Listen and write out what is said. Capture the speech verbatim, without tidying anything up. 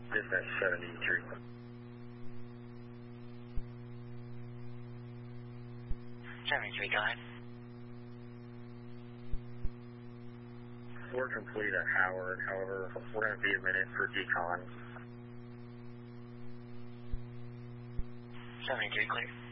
Dispatch seventy-three. seventy-three, go ahead. We're complete at Howard, however, we're going to be a minute for decon. seventy-three, clear.